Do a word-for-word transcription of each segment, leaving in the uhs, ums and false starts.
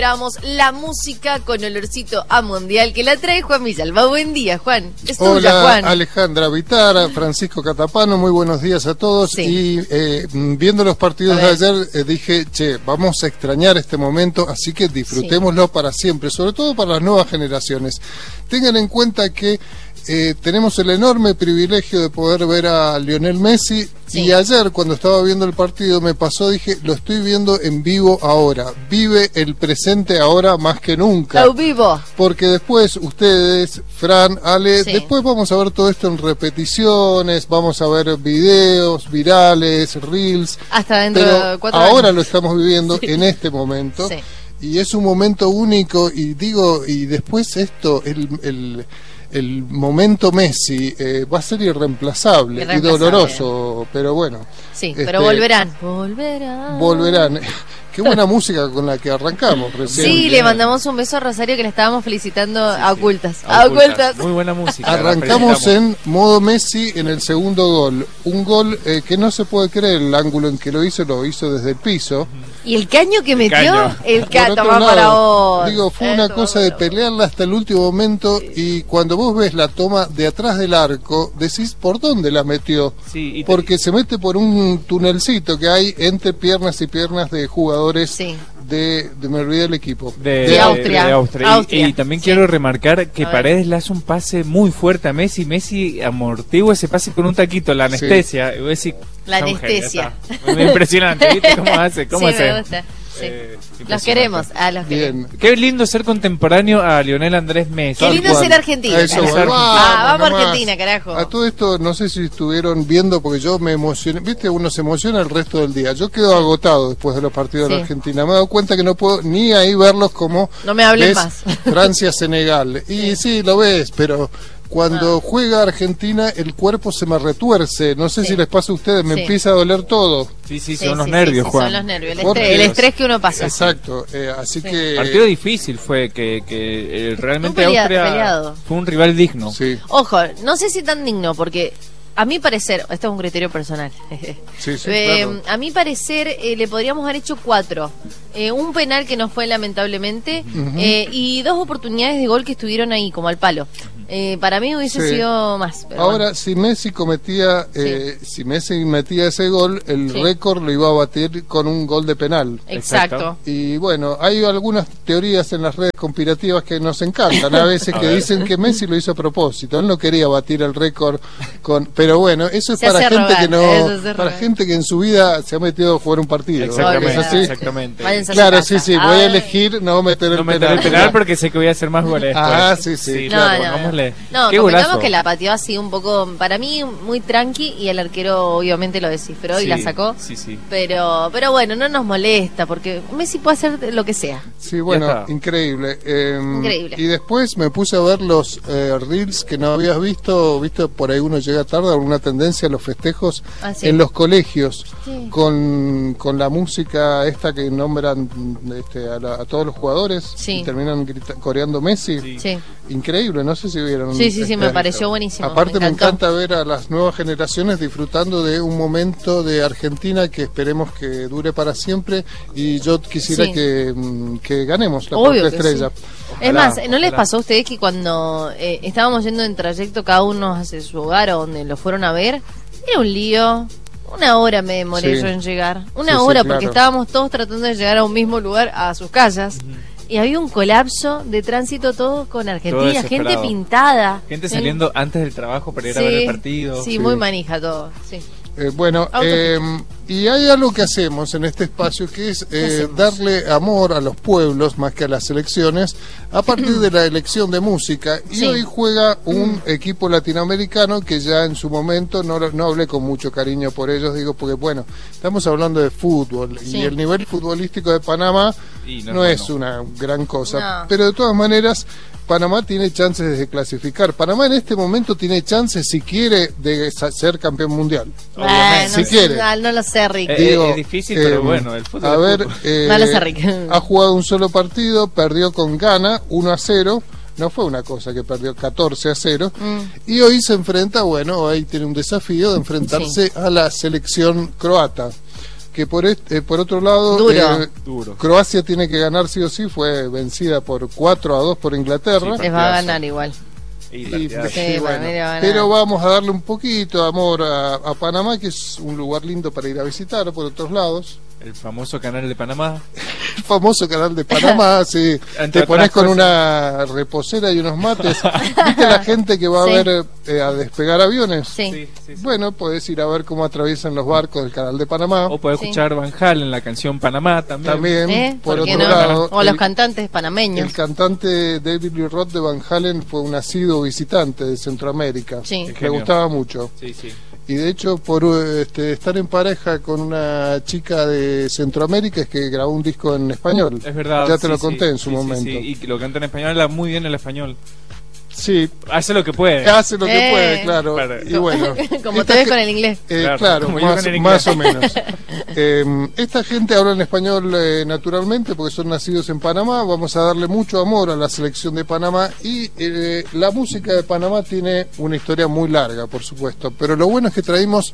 Esperamos la música con olorcito a mundial que la trae Juan Villalba. Buen día, Juan. Es tuya, Hola, Juan. Alejandra Vitara, Francisco Catapano, muy buenos días a todos. Sí. Y eh, viendo los partidos de ayer, eh, dije, che, vamos a extrañar este momento, así que disfrutémoslo sí. para siempre, sobre todo para las nuevas generaciones. Tengan en cuenta que Eh, tenemos el enorme privilegio de poder ver a Lionel Messi sí. y ayer cuando estaba viendo el partido me pasó, dije, lo estoy viendo en vivo ahora, vive el presente ahora más que nunca. Lo vivo. Porque después ustedes, Fran, Ale, sí. después vamos a ver todo esto en repeticiones, vamos a ver videos virales, reels. Hasta dentro pero de cuatro ahora años. Lo estamos viviendo sí. en este momento. Sí. Y es un momento único y digo, y después esto, el... el el momento Messi eh, va a ser irreemplazable, irreemplazable y doloroso, pero bueno. Sí, este, pero volverán. Volverán. Volverán. Qué buena música con la que arrancamos recién. Sí, le mandamos un beso a Rosario que le estábamos felicitando sí, a, ocultas. Sí. a ocultas. A ocultas. Muy buena música. Arrancamos en modo Messi en el segundo gol. Un gol eh, que no se puede creer el ángulo en que lo hizo, lo hizo desde el piso. ¿Y el caño que el metió? Caño. El caño, toma para vos. Digo, fue Esto una cosa de pelearla hasta el último momento sí. y cuando vos ves la toma de atrás del arco, decís, ¿por dónde la metió? Sí, y Porque te... se mete por un tunelcito que hay entre piernas y piernas de jugadores sí. de, de, me olvidé el equipo. De, de Austria. De Austria. Austria. Y, y también sí. quiero remarcar que Paredes le hace un pase muy fuerte a Messi. Messi amortigua ese pase con un taquito, la anestesia. Sí. Decir, la anestesia. Muy impresionante, ¿viste cómo hace? ¿Cómo sí, hace? Me gusta. Sí. Eh, los queremos, a los Bien. queremos. Qué lindo ser contemporáneo a Lionel Andrés Messi. Qué lindo ser argentino. Eso, vamos, ah, vamos a Argentina, carajo. A todo esto, no sé si estuvieron viendo, porque yo me emocioné. Viste, uno se emociona el resto del día. Yo quedo agotado después de los partidos sí. de la Argentina. Me he dado cuenta que no puedo ni ahí verlos como. No me hables más. Francia-Senegal. Y sí. sí, lo ves, pero. Cuando ah. juega Argentina, el cuerpo se me retuerce. No sé sí. si les pasa a ustedes, me sí. empieza a doler todo. Sí, sí, sí son los sí, nervios, sí, sí, Juan. Son los nervios, el estrés, el estrés que uno pasa. Exacto, eh, así sí. que... Partido difícil fue, que, que eh, realmente pelea, Austria peleado. fue un rival digno. Sí. Ojo, no sé si tan digno, porque... A mi parecer, esto es un criterio personal. Sí, sí, eh, claro. A mi parecer, eh, le podríamos haber hecho cuatro. Eh, un penal que no fue, lamentablemente, uh-huh. eh, y dos oportunidades de gol que estuvieron ahí, como al palo. Eh, para mí hubiese sí. sido más. Pero Ahora, bueno. si Messi cometía, eh, sí. si Messi metía ese gol, el sí. récord lo iba a batir con un gol de penal. Exacto. Y bueno, hay algunas teorías en las redes conspirativas que nos encantan, a veces que dicen que Messi lo hizo a propósito. Él no quería batir el récord con, pero bueno, eso es se para gente rogar, que no, para rogar. gente que en su vida se ha metido a jugar un partido. Exactamente. ¿Es así? Exactamente. Claro, sí, sí. Voy a elegir no meter el no meter penal. el penal porque sé que voy a hacer más goles. Ah, sí, sí. sí no, claro, no, pongámosle. No, Qué comentamos golazo. que la pateó así un poco, para mí muy tranqui, y el arquero obviamente lo descifró sí, y la sacó. Sí, sí. Pero, pero bueno, no nos molesta porque Messi puede hacer lo que sea. Sí, bueno, increíble. Eh, increíble. Y después me puse a ver los eh, reels que no habías visto, visto por ahí uno llega tarde, alguna tendencia a los festejos ah, sí. en los colegios sí. con, con la música esta que nombran este, a, la, a todos los jugadores sí. y terminan grita, coreando Messi. Sí. Sí. Increíble, no sé si vieron. Sí, sí, sí, este, me pareció buenísimo. Aparte me, me encanta ver a las nuevas generaciones disfrutando de un momento de Argentina que esperemos que dure para siempre y yo quisiera sí. que, que ganemos la Obvio cuarta estrella. Sí. Ojalá, es más, ¿no ojalá. les pasó a ustedes que cuando eh, estábamos yendo en trayecto cada uno hacia su hogar o donde lo fueron a ver, era un lío? Una hora me demoré sí. yo en llegar. Una sí, hora sí, porque claro. estábamos todos tratando de llegar a un mismo lugar, a sus casas. Uh-huh. Y había un colapso de tránsito todo con Argentina, todo gente pintada. Gente saliendo ¿sí? antes del trabajo para ir sí, a ver el partido. Sí, sí, muy manija todo, sí. Eh, bueno, eh, y hay algo que hacemos en este espacio que es eh, darle amor a los pueblos más que a las elecciones a partir de la elección de música. Y sí. hoy juega un mm. equipo latinoamericano que ya en su momento no, no hablé con mucho cariño por ellos, digo, porque bueno, estamos hablando de fútbol sí. y el nivel futbolístico de Panamá no, no es una gran cosa, no. pero de todas maneras Panamá tiene chances de clasificar. Panamá en este momento tiene chances, si quiere, de ser campeón mundial. Bueno, si no, quiere. No, no lo sé, Rick. Eh, Digo, es difícil, eh, pero bueno, el fútbol a es ver, fútbol. Eh, no lo sé, Rick. Ha jugado un solo partido, perdió con Ghana uno a cero. No fue una cosa que perdió catorce a cero. Mm. Y hoy se enfrenta, bueno, hoy tiene un desafío de enfrentarse sí. a la selección croata. que por este, por otro lado, Duro. Eh, Duro. Croacia tiene que ganar sí o sí, fue vencida por cuatro a dos por Inglaterra. Sí, Les va a ganar igual. Y Y- partidazo. Sí, y para bueno, mí le va a ganar. pero vamos a darle un poquito de amor a, a Panamá, que es un lugar lindo para ir a visitar por otros lados. El famoso canal de Panamá. El famoso canal de Panamá, sí. Entre Te pones otras con cosas. una reposera y unos mates. ¿Viste la gente que va Sí. a ver eh, a despegar aviones? Sí. Sí, sí, sí. Bueno, podés ir a ver cómo atraviesan los barcos del canal de Panamá. O puedes Sí. escuchar Van Halen en la canción Panamá también. También, ¿Eh? por ¿Por qué otro no? lado, O los el- cantantes panameños. el cantante David Lee Roth de Van Halen fue un asiduo visitante de Centroamérica. Sí. Le Genio. gustaba mucho. Sí, sí. Y de hecho, por este, estar en pareja con una chica de Centroamérica, es que grabó un disco en español. Es verdad. Ya te sí, lo conté sí, en su sí, sí, momento. sí. Y que lo canta en español, habla muy bien el español. Sí, Hace lo que puede. hace lo que Eh. puede, claro. Para- Y bueno, Como esta te ves ge- con el inglés. Eh, Claro, claro, como yo más, con el más o inglés. menos. Eh, esta gente habla en español eh, naturalmente porque son nacidos en Panamá. Vamos a darle mucho amor a la selección de Panamá y eh, la música de Panamá tiene una historia muy larga, por supuesto. Pero lo bueno es que traímos,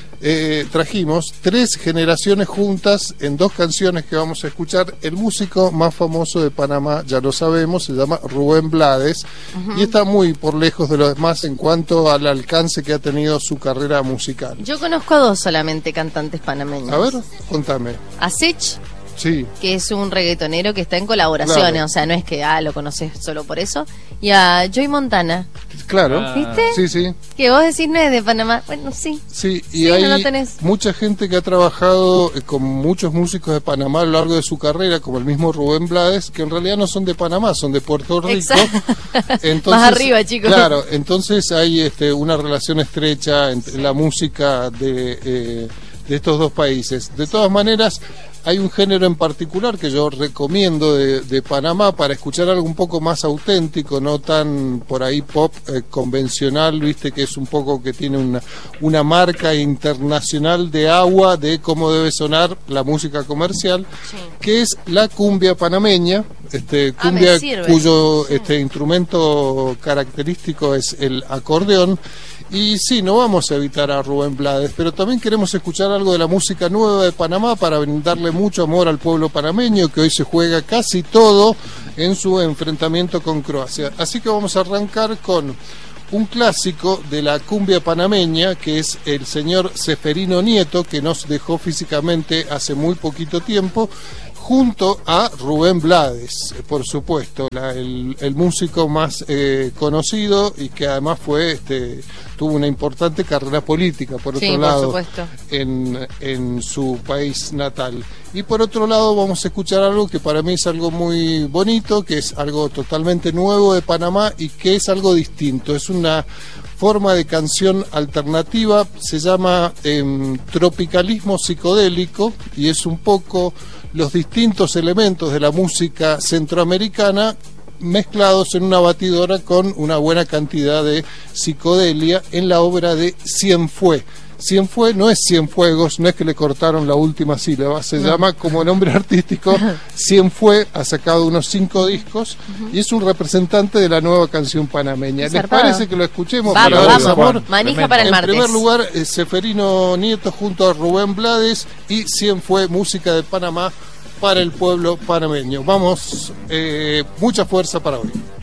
eh, trajimos tres generaciones juntas en dos canciones que vamos a escuchar. El músico más famoso de Panamá, ya lo sabemos, se llama Rubén Blades y está muy por lejos de los demás en cuanto al alcance que ha tenido su carrera musical. Yo conozco a dos solamente cantantes panameños. A ver, contame. A Sech, Sí, que es un reggaetonero que está en colaboraciones, Claro. o sea, no es que ah, lo conoces solo por eso. Y a Joy Montana, claro. Ah. ¿viste? Sí, sí. Que vos decís no es de Panamá. Bueno, sí. Sí, y Sí, no hay lo tenés. mucha gente que ha trabajado eh, con muchos músicos de Panamá a lo largo de su carrera, como el mismo Rubén Blades, que en realidad no son de Panamá, son de Puerto Rico. Exacto. Entonces, Más arriba, chicos. Claro, entonces hay este, una relación estrecha entre la música de, eh, de estos dos países. De todas maneras, hay un género en particular que yo recomiendo de, de Panamá para escuchar algo un poco más auténtico, no tan por ahí pop eh, convencional, viste que es un poco que tiene una, una marca internacional de agua de cómo debe sonar la música comercial, que es la cumbia panameña, este, Ah, me cumbia sirve. cuyo este, instrumento característico es el acordeón. Y sí, no vamos a evitar a Rubén Blades, pero también queremos escuchar algo de la música nueva de Panamá para brindarle mucho amor al pueblo panameño, que hoy se juega casi todo en su enfrentamiento con Croacia. Así que vamos a arrancar con un clásico de la cumbia panameña, que es el señor Seferino Nieto, que nos dejó físicamente hace muy poquito tiempo, junto a Rubén Blades, por supuesto, la- el, el músico más eh, conocido y que además fue este, tuvo una importante carrera política, por Sí, otro por lado, supuesto. en, en su país natal. Y por otro lado vamos a escuchar algo que para mí es algo muy bonito, que es algo totalmente nuevo de Panamá y que es algo distinto. Es una forma de canción alternativa, se llama em, tropicalismo psicodélico y es un poco los distintos elementos de la música centroamericana mezclados en una batidora con una buena cantidad de psicodelia en la obra de Cienfuegos. Cienfuegos no es Cienfuegos, no es que le cortaron la última sílaba, se llama como nombre artístico Cienfuegos, ha sacado unos cinco discos y es un representante de la nueva canción panameña. ¿Les Zarpado. parece que lo escuchemos Vamos, para darles vamos. amor? Manija para el En martes. primer lugar, eh, Seferino Nieto junto a Rubén Blades y Cienfuegos, música de Panamá para el pueblo panameño. Vamos, eh, mucha fuerza para hoy.